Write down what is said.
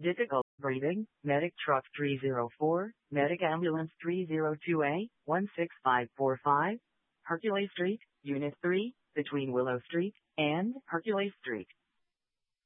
Difficult breathing, Medic Truck 304, Medic Ambulance 302A, 16545, Hercules Street, Unit 3, between Willow Street and Hercules Street.